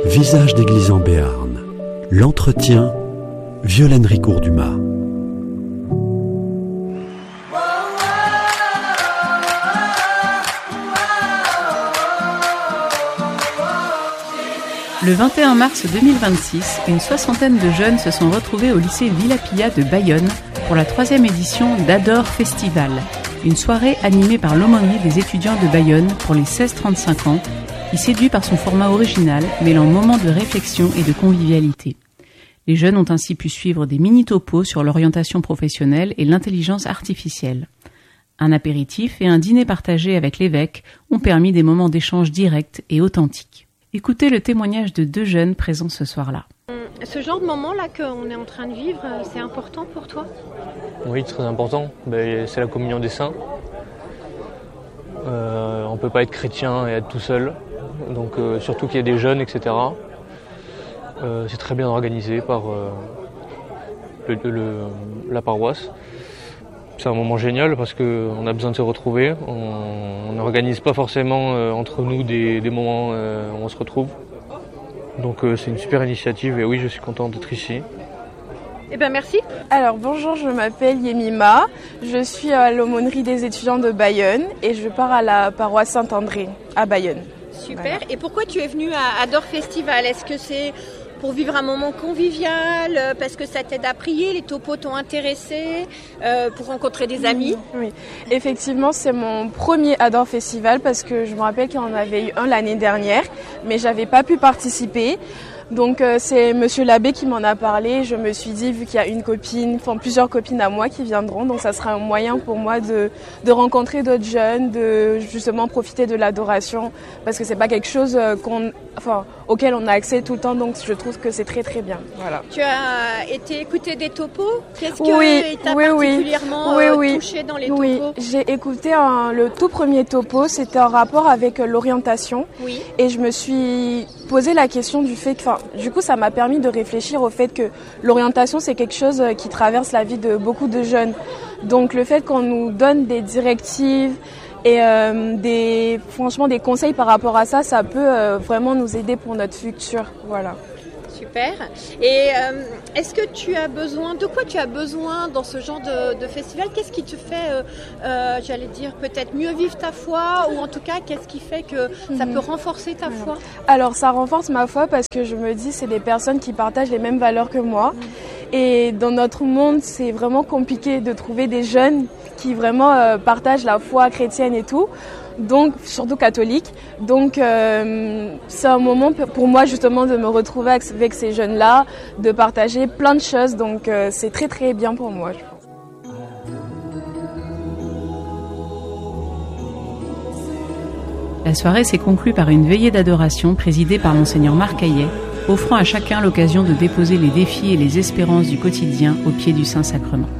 Visage d'église en Béarn. L'entretien, Violaine Ricourt-Dumas. Le 21 mars 2026, une soixantaine de jeunes se sont retrouvés au lycée Villa Pilla de Bayonne pour la 3e édition d'Adore Festival, une soirée animée par l'aumônerie des étudiants de Bayonne pour les 16-35 ans, qui séduit par son format original, mêlant moments de réflexion et de convivialité. Les jeunes ont ainsi pu suivre des mini-topos sur l'orientation professionnelle et l'intelligence artificielle. Un apéritif et un dîner partagé avec l'évêque ont permis des moments d'échange directs et authentiques. Écoutez le témoignage de 2 jeunes présents ce soir-là. Ce genre de moment-là qu'on est en train de vivre, c'est important pour toi ? Oui, très important. C'est la communion des saints. On ne peut pas être chrétien et être tout seul. Donc surtout qu'il y a des jeunes, etc. C'est très bien organisé par la paroisse. C'est un moment génial parce qu'on a besoin de se retrouver. On n'organise pas forcément entre nous des moments où on se retrouve. Donc c'est une super initiative et oui, je suis content d'être ici. Eh bien merci. Alors bonjour, je m'appelle Yemima. Je suis à l'aumônerie des étudiants de Bayonne et je pars à la paroisse Saint-André à Bayonne. Super. Voilà. Et pourquoi tu es venue à Adore Festival ? Est-ce que c'est pour vivre un moment convivial, parce que ça t'aide à prier, les topos t'ont intéressé, pour rencontrer des amis ? Oui, effectivement, c'est mon premier Adore Festival parce que je me rappelle qu'il y en avait eu un l'année dernière, mais j'avais pas pu participer. Donc c'est Monsieur l'abbé qui m'en a parlé. Je me suis dit, vu qu'il y a plusieurs copines à moi qui viendront, donc ça sera un moyen pour moi de rencontrer d'autres jeunes, de justement profiter de l'adoration, parce que c'est pas quelque chose auquel on a accès tout le temps. Donc je trouve que c'est très très bien. Voilà. Tu as été écouter des topos ? Qu'est-ce qui t'a particulièrement touché dans les topos ? Oui, j'ai écouté le tout premier topo. C'était en rapport avec l'orientation. Oui. Et je me suis posé la question du fait que, du coup, ça m'a permis de réfléchir au fait que l'orientation, c'est quelque chose qui traverse la vie de beaucoup de jeunes. Donc, le fait qu'on nous donne des directives et des conseils par rapport à ça, ça peut vraiment nous aider pour notre futur. Voilà. Super. Et est-ce que de quoi tu as besoin dans ce genre de festival ? Qu'est-ce qui te fait, peut-être mieux vivre ta foi, ou en tout cas, qu'est-ce qui fait que ça peut renforcer ta foi ? Alors, ça renforce ma foi parce que je me dis, c'est des personnes qui partagent les mêmes valeurs que moi. Et dans notre monde, c'est vraiment compliqué de trouver des jeunes qui vraiment partagent la foi chrétienne et tout. Donc, surtout catholique. Donc, c'est un moment pour moi justement de me retrouver avec ces jeunes-là, de partager plein de choses. Donc, c'est très très bien pour moi, je pense. La soirée s'est conclue par une veillée d'adoration présidée par Monseigneur Marc Hayet, offrant à chacun l'occasion de déposer les défis et les espérances du quotidien au pied du Saint-Sacrement.